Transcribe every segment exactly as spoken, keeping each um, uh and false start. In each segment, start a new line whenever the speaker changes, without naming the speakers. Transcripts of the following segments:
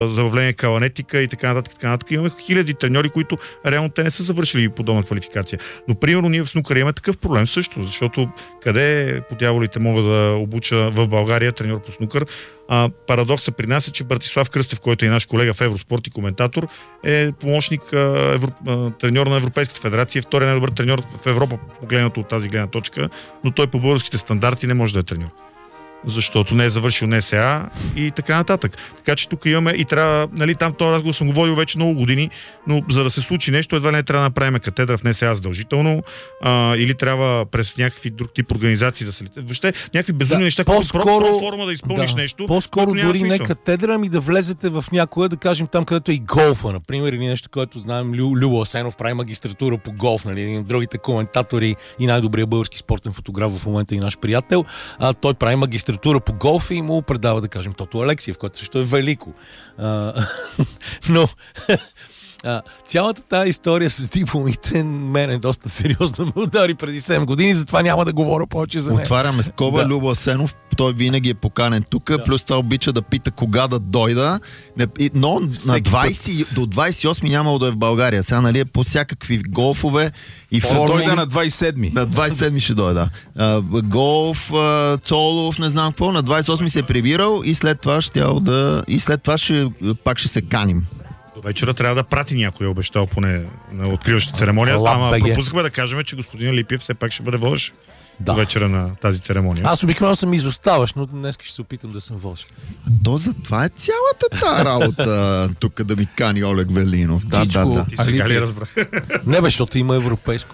забавление, каланетика и така нататък, така нататък. Имаме хиляди треньори, които реално те не са завършили подобна квалификация. Но примерно ние в снукъра имаме такъв проблем също, защото къде по дяволите мога да обуча в България треньор по снукър? А, парадокса при нас е, че Братислав Кръстев, който е наш колега в Евроспорт и коментатор, е помощник а, евро, а, треньор на Европейската федерация, втория най-добър треньор в Европа, погледнато от тази гледна точка, но той по българските стандарти не може да е треньор. Защото не е завършил НСА и така нататък. Така че тук имаме и трябва, нали, там този разговор съм говорил вече много години, но за да се случи нещо, едва не трябва да направим катедра в НСА задължително, а, или трябва през някакви друг тип организации да се летят. Въобще, някакви безумни да, неща, които про форма да изпълниш
да,
нещо.
По-скоро дори не катедра, ами да влезете в някоя, да кажем там, където е и голфа, например, или нещо, което знаем, Лю, Любо Асенов прави магистратура по голф, нали, един от другите коментатори и най-добрият български спортен фотограф в момента и наш приятел. А, той прави магистратура по голф и му предава, да кажем, Тото Алексиев, което също е велико. А, но а, цялата тази история с дипломите мен е доста сериозно ме удари преди седем години, затова няма да говоря повече за нея.
Отваряме скоба, да. Любо Асенов, той винаги е поканен тук, да. Плюс това обича да пита кога да дойда, но на двайсети, до двайсет и осми нямало да е в България. Сега, нали, е по всякакви голфове и формули.
Дойде на двайсет и седми.
На двайсет и седми ще дойде, да. Uh, голф, uh, Цолов, не знам какво, на двайсет и осми се е прибирал и след това ще да... и след това ще, пак ще се каним.
До вечера трябва да прати някой, обещал поне на откриващата церемония. Ама пропускахме да кажем, че господин Липиев все пак ще бъде водещ да. До вечера на тази церемония.
Аз обикновено съм изоставаш, но днес ще се опитам да съм водещ.
То за това е цялата тази работа тук да ми кани Олег Велинов. Да,
Чичко,
да, да.
Ти сега ли разбрах?
Не бе, защото има европейско.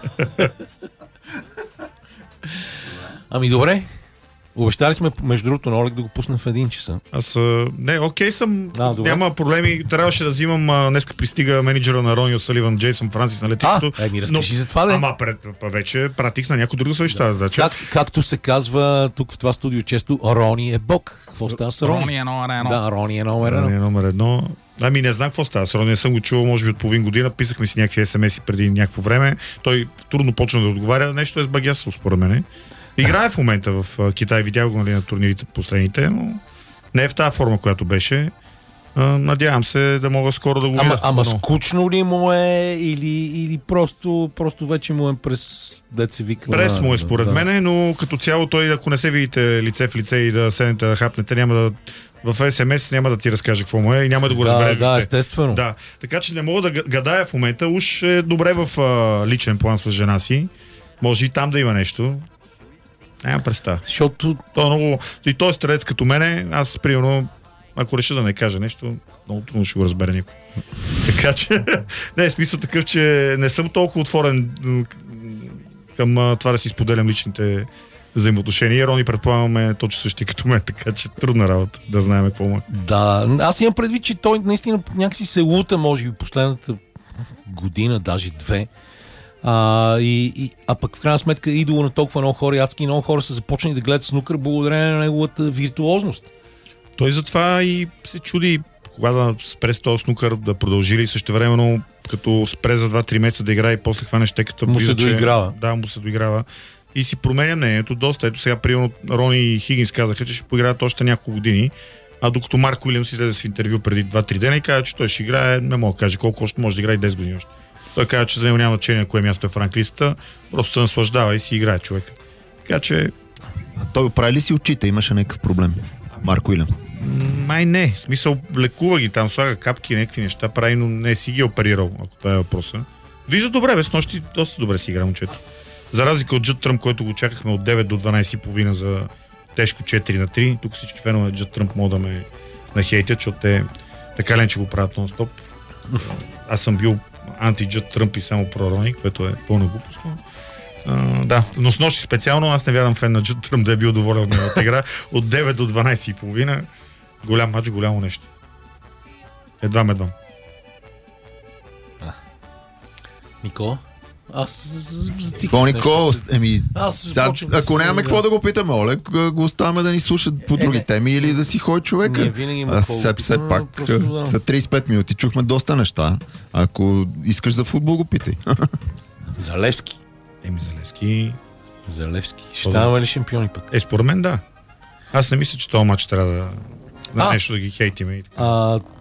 Ами добре. Обещали сме, между другото, на Олег да го пусна в един часа.
Аз, не, окей съм,
а,
няма проблеми. Трябваше да взимам, днеска пристига менеджера на Рони Осаливан, Джейсън Франсис на летището.
А, е, ми разкажи за това, да.
Ама пред, вече пратих на някой друг да свеща. Да. Задача.
Как, както се казва тук в това студио често, Рони е бог. Какво става с Рони?
Рони е номер едно.
Да, Рони е номер едно.
Рони е номер едно. Ами не знам какво става. С Рони не съм го чувал, може би от половин година. Писахме си някакви ес ем ес-и преди някакво време. Той трудно почна да отговаря. Нещо е с багясъл, според мен. Играе в момента в Китай, видях го, нали, на турнирите последните, но не е в тази форма, която беше. Надявам се да мога скоро да го видя.
Ама, ама скучно ли му е или, или просто, просто вече му е през деца вика?
Прес му е според
да.
мене, но като цяло той, ако не се видите лице в лице и да седнете да хапнете, няма да в ес ем ес няма да ти разкаже какво му е и няма да го
да,
разбереш.
Да, естествено.
Да, така че не мога да гадая в момента. Уж е добре в а, личен план с жена си. Може и там да има нещо. Няма представа.
Защото...
Той е много... И той е стрелец като мене, аз примерно, ако реша да не кажа нещо, много трудно ще го разбере никой. Така че, не е смисъл такъв, че не съм толкова отворен към а, това да си споделям личните взаимоотношения. Рони, предполагаме, точно същи като мен, така че трудна работа да знаем какво му е.
Да, аз имам предвид, че той наистина някакси се лута, може би последната година, даже две. А, и, и, а пък в крайна сметка идоло на толкова много хора, адски много хора са започнали да гледат снукър благодарение на неговата виртуозност.
Той затова и се чуди кога да спре с този снукър, да продължи ли същевременно, като спре за два-три месеца да играе и после хване щеката.
Му се доиграва.
Да, му се доиграва. И си променя мнението доста. Ето сега, примерно, Рони и Хигинс казаха, че ще поиграят още няколко години. А докато Марк Уилямс излезе в интервю преди два-три дена и каза, че той ще играе, не мога да каже колко още може да играе десет години още. Той каза, че за него няма значение кое място е в ранглистата, просто се наслаждава и си играе човек. Така че...
А той оправи ли си очите? Имаше някакъв проблем? Марк Уилямс?
Май не. В смисъл, лекува ги там, слага капки, някакви неща прави, но не си ги оперирал, ако това е въпроса. Вижда добре, без нощи доста добре си игра момчето. За разлика от Джуд Тръмп, който го чакахме от девет до дванайсет и половина за тежко четири на три. Тук всички фенове на Джуд Тръмп могат да ме нахейтят, защото те така лен, че го правят нон-стоп. Аз съм бил анти-Джуд Тръмп и само про Рони, което е пълна глупост. Uh, да, но с нощи специално аз не вярвам фен на Джуд Тръмп да е бил доволен от неговата игра. От девет до дванайсет и половина. Голям мач, голямо нещо. Едва медвам.
Никола? Аз зациках.
О, Никола, еми, сега, ако нямаме какво да го питаме, Олег, го оставаме да ни слушат по други е, теми или да си ходи човека.
А
все, все пак, да. За трийсет и пет минути чухме доста неща. Ако искаш за футбол, го питай.
За Левски.
Еми, за Левски.
За Левски. Ще ставаме ли шампиони пък?
Е, според мен да. Аз не мисля, че този матч трябва да... на
А.
нещо да ги хейтиме и така.
А,